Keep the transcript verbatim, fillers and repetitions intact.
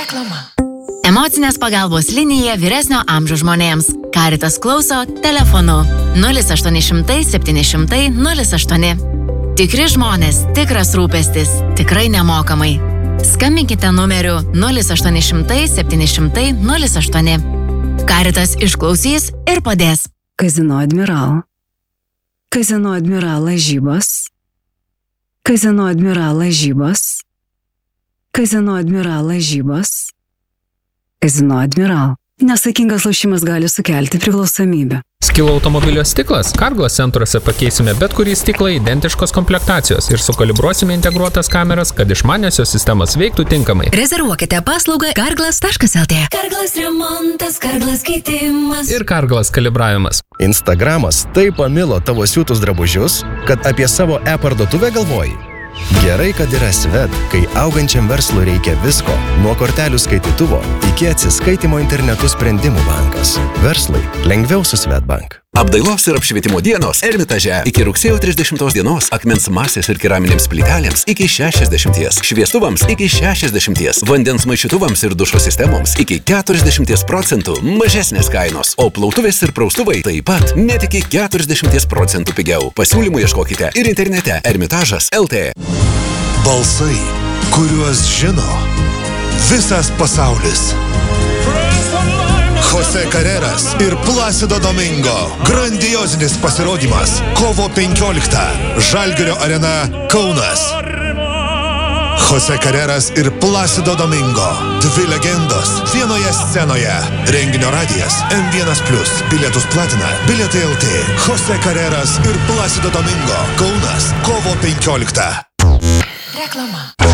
Reklama. Emocinės pagalbos linija vyresnio amžiaus žmonėms. Caritas klauso telefonu nulis aštuoni šimtai septyni šimtai nulis aštuoni. Tikri žmonės, tikras rūpestis, tikrai nemokamai. Skambinkite numeriu nulis aštuoni šimtai septyni šimtai nulis aštuoni. Caritas išklausys ir padės. Kazino Admiral. Kazino Admiral lažybos. Kazino Admiral lažybos. Kazino Admiral lažybos. Kazino Admiral. Nesaikingas lošimas gali sukelti priklausomybę. Skilo automobilio stiklas? Carglass centruose pakeisime bet kurį stiklą identiškos komplektacijos ir sukalibruosime integruotas kameras, kad išmaniosios sistemos veiktų tinkamai. Rezervuokite paslaugą carglass taškas el tė. Carglass remontas, Carglass keitimas. Ir Carglass kalibravimas. Instagramas taip pamilo tavo siūtus drabužius, kad apie savo e-parduotuvę galvoji. Gerai, kad yra Svet, kai augančiam verslui reikia visko, nuo kortelių skaitytuvo iki atsiskaitimo internetu sprendimų bankas. Verslai lengviau su Svetbank. Apdailos ir apšvietimo dienos Ermitaže iki rugsėjo trisdešimtos dienos akmens masės ir keraminėms plytelėms iki šešiasdešimties, šviestuvams iki šešiasdešimties, vandens maišytuvams ir dušo sistemoms iki keturiasdešimties procentų mažesnės kainos, o plautuvės ir praustuvai taip pat net iki keturiasdešimties procentų pigiau. Pasiūlymų ieškokite ir internete ermitažas taškas el tė. Balsai, kuriuos žino visas pasaulis. Jose Carreras ir Placido Domingo. Grandiozinis pasirodymas. Kovo penkioliktą. Žalgirio arena Kaunas. Jose Carreras ir Placido Domingo. Dvi legendos vienoje scenoje. Renginio radijas em vienas plius. Bilietus platina Bilietai el tė. Jose Carreras ir Placido Domingo. Kaunas. Kovo penkioliktą. Reklama.